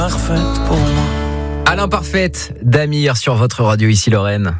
Parfaite pour moi. Alain Parfaite d'Amir sur votre radio, ici Lorraine.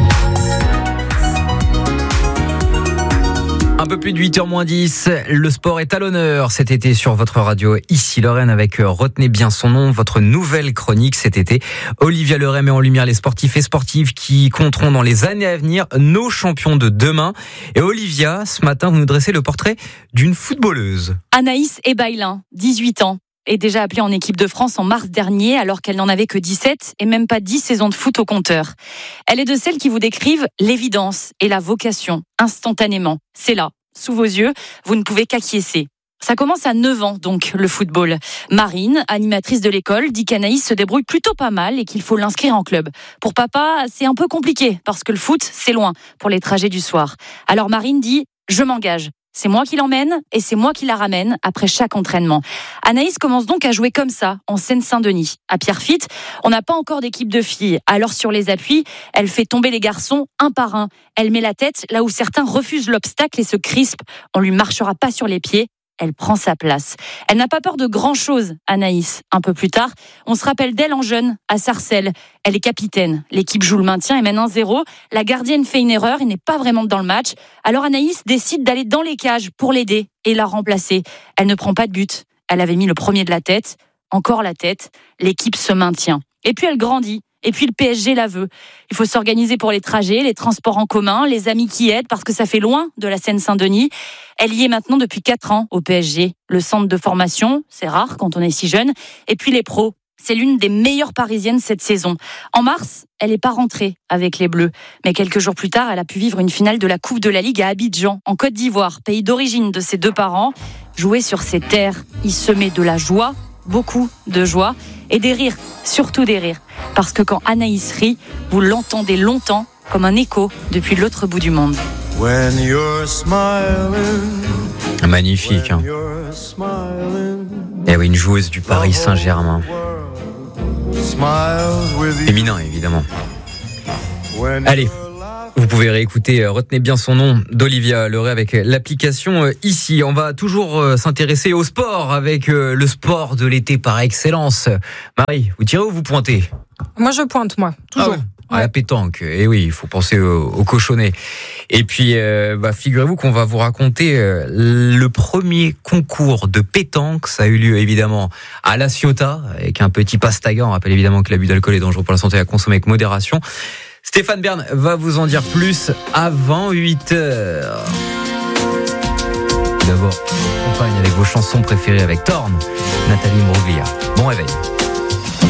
Un peu plus de 8h-10, le sport est à l'honneur cet été sur votre radio, ici Lorraine, avec retenez bien son nom, votre nouvelle chronique cet été. Olivia Leray met en lumière les sportifs et sportives qui compteront dans les années à venir, nos champions de demain. Et Olivia, ce matin, vous nous dressez le portrait d'une footballeuse. Anaïs Ebailin, 18 ans. Est déjà appelée en équipe de France en mars dernier, alors qu'elle n'en avait que 17 et même pas 10 saisons de foot au compteur. Elle est de celles qui vous décrivent l'évidence et la vocation, instantanément. C'est là, sous vos yeux, vous ne pouvez qu'acquiescer. Ça commence à 9 ans, donc, le football. Marine, animatrice de l'école, dit qu'Anaïs se débrouille plutôt pas mal et qu'il faut l'inscrire en club. Pour papa, c'est un peu compliqué, parce que le foot, c'est loin pour les trajets du soir. Alors Marine dit « Je m'engage ». C'est moi qui l'emmène et c'est moi qui la ramène après chaque entraînement. Anaïs commence donc à jouer comme ça, en Seine-Saint-Denis. À Pierrefitte, on n'a pas encore d'équipe de filles. Alors sur les appuis, elle fait tomber les garçons un par un. Elle met la tête là où certains refusent l'obstacle et se crispent. On lui marchera pas sur les pieds. Elle prend sa place. Elle n'a pas peur de grand-chose, Anaïs. Un peu plus tard, on se rappelle d'elle en jeune, à Sarcelles. Elle est capitaine. L'équipe joue le maintien et mène 1-0. La gardienne fait une erreur et n'est pas vraiment dans le match. Alors Anaïs décide d'aller dans les cages pour l'aider et la remplacer. Elle ne prend pas de but. Elle avait mis le premier de la tête. Encore la tête. L'équipe se maintient. Et puis elle grandit. Et puis le PSG la veut. Il faut s'organiser pour les trajets, les transports en commun, les amis qui aident parce que ça fait loin de la Seine-Saint-Denis. Elle y est maintenant depuis 4 ans au PSG. Le centre de formation, c'est rare quand on est si jeune. Et puis les pros. C'est l'une des meilleures parisiennes cette saison. En mars, elle n'est pas rentrée avec les Bleus. Mais quelques jours plus tard, elle a pu vivre une finale de la Coupe de la Ligue à Abidjan, en Côte d'Ivoire, pays d'origine de ses 2 parents. Jouer sur ces terres, il se met de la joie, beaucoup de joie, et des rires, surtout des rires. Parce que quand Anaïs rit, vous l'entendez longtemps comme un écho depuis l'autre bout du monde. When you're smiling, Magnifique, hein. Et oui, une joueuse du Paris Saint-Germain. Féminin, évidemment. Allez, vous pouvez réécouter, retenez bien son nom, d'Olivia Leray avec l'application ici. On va toujours s'intéresser au sport avec le sport de l'été par excellence. Marie, vous tirez ou vous pointez ? Moi, je pointe, moi. Toujours. Ah ouais. À la pétanque. Et oui, il faut penser au cochonnet. Et puis, figurez-vous qu'on va vous raconter le premier concours de pétanque. Ça a eu lieu évidemment à La Ciotat avec un petit pastaga. On rappelle évidemment que l'abus d'alcool est dangereux pour la santé, à consommer avec modération. Stéphane Bern va vous en dire plus avant 8h. D'abord, on accompagne avec vos chansons préférées avec Thorn, Nathalie Imbruglia. Bon réveil.